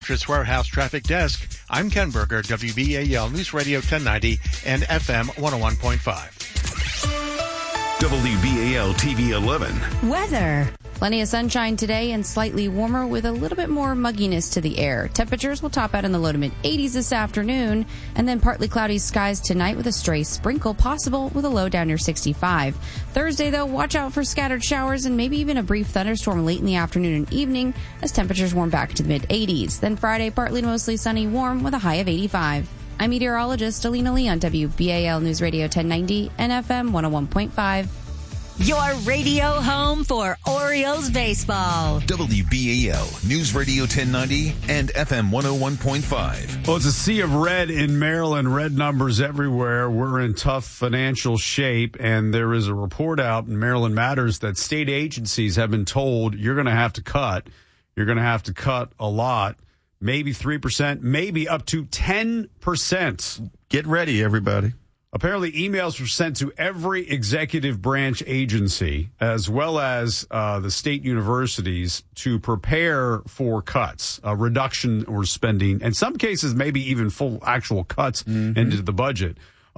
Warehouse Traffic Desk. I'm Ken Berger, WBAL News Radio 1090 and FM 101.5. WBAL TV 11. Weather. Plenty of sunshine today and slightly warmer with a little bit more mugginess to the air. Temperatures will top out in the low to mid 80s this afternoon, and then partly cloudy skies tonight with a stray sprinkle possible with a low down near 65. Thursday, though, watch out for scattered showers and maybe even a brief thunderstorm late in the afternoon and evening as temperatures warm back to the mid 80s. Then Friday, partly to mostly sunny, warm with a high of 85. I'm meteorologist Alina Lee on WBAL News Radio 1090 and FM 101.5. Your radio home for Orioles baseball. WBAL News Radio 1090 and FM 101.5. Well, it's a sea of red in Maryland, red numbers everywhere. We're in tough financial shape, and there is a report out in Maryland Matters that state agencies have been told you're going to have to cut. You're going to have to cut a lot, maybe 3%, maybe up to 10%. Get ready, everybody. Apparently, emails were sent to every executive branch agency, as well as the state universities, to prepare for cuts, a reduction or spending, in some cases, maybe even full actual cuts into the budget.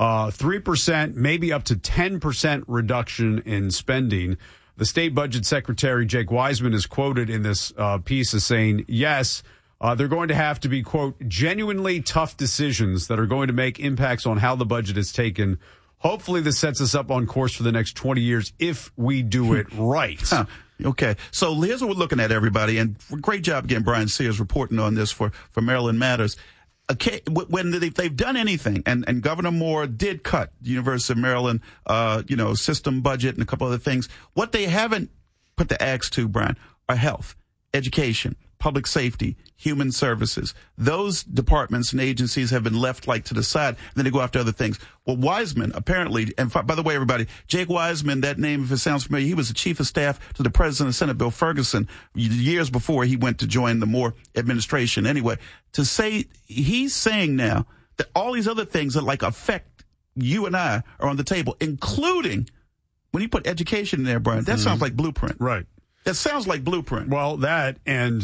3%, maybe up to 10% reduction in spending. The state budget secretary, Jake Wiseman, is quoted in this piece as saying, yes, they're going to have to be, quote, genuinely tough decisions that are going to make impacts on how the budget is taken. Hopefully this sets us up on course for the next 20 years if we do it right. Okay, so here's what we're looking at, everybody, and great job again, Brian Sears, reporting on this for Maryland Matters. Okay, when they've done anything, and Governor Moore did cut the University of Maryland, system budget and a couple other things, what they haven't put the axe to, Brian, are health, education, public safety, human services. Those departments and agencies have been left to the side, and then they go after other things. Well, Wiseman, apparently, and by the way, everybody, Jake Wiseman, that name, if it sounds familiar, he was the chief of staff to the president of the Senate, Bill Ferguson, years before he went to join the Moore administration. Anyway, to say, he's saying now that all these other things that affect you and I are on the table, including when you put education in there, Brian, that sounds like blueprint. Right. That sounds like blueprint. Well, that and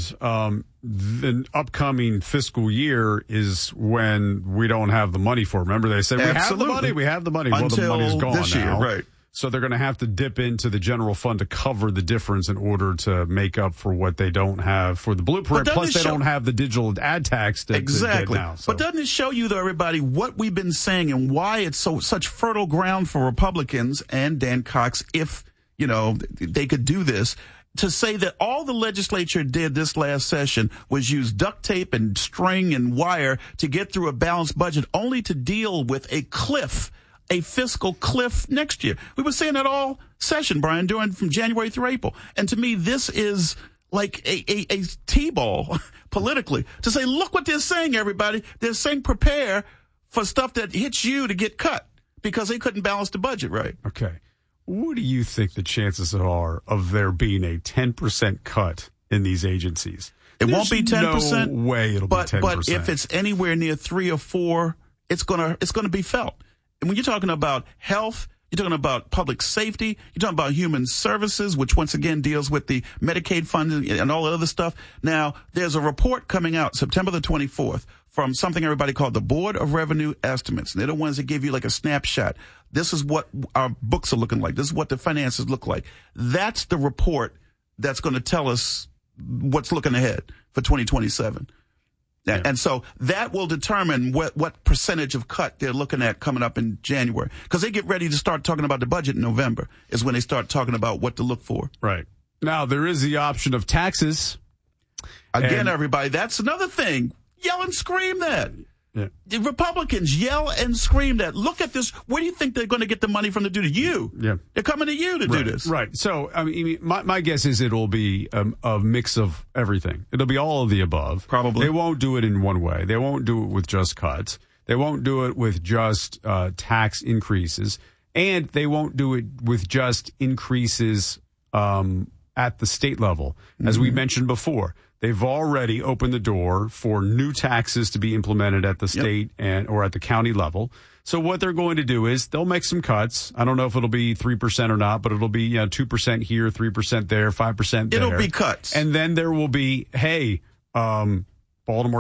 the upcoming fiscal year is when we don't have the money for it. Remember, they said, we have the money. Well, the money's gone this year, now. right. So they're going to have to dip into the general fund to cover the difference in order to make up for what they don't have for the blueprint. Plus, they don't have the digital ad tax to get now. So. But doesn't it show you, though, everybody, what we've been saying and why it's such fertile ground for Republicans and Dan Cox, if, they could do this, to say that all the legislature did this last session was use duct tape and string and wire to get through a balanced budget, only to deal with a fiscal cliff next year. We were saying that all session, Brian, from January through April. And to me, this is like a T-ball politically to say, look what they're saying, everybody. They're saying prepare for stuff that hits you to get cut because they couldn't balance the budget right. Okay. What do you think the chances are of there being a 10% cut in these agencies? It won't be 10%. No way it'll be 10%. But if it's anywhere near 3 or 4, it's gonna be felt. And when you're talking about health, you're talking about public safety, you're talking about human services, which once again deals with the Medicaid funding and all the other stuff. Now, there's a report coming out September the 24th from something everybody called the Board of Revenue Estimates. And they're the ones that give you a snapshot. This is what our books are looking like. This is what the finances look like. That's the report that's going to tell us what's looking ahead for 2027. Yeah. And so that will determine what percentage of cut they're looking at coming up in January. Because they get ready to start talking about the budget in November is when they start talking about what to look for. Right. Now, there is the option of taxes. Again, everybody, that's another thing. Yell and scream that. Yeah. The Republicans yell and scream that. Look at this. Where do you think they're going to get the money from to do to you? Yeah. They're coming to you to do this. Right. So, I mean, my guess is it'll be a mix of everything. It'll be all of the above. Probably. They won't do it in one way. They won't do it with just cuts. They won't do it with just tax increases. And they won't do it with just increases at the state level. As we mentioned before, they've already opened the door for new taxes to be implemented at the state or at the county level. So what they're going to do is they'll make some cuts. I don't know if it'll be 3% or not, but it'll be 2% here, 3% there, 5% there. It'll be cuts. And then there will be, by Baltimore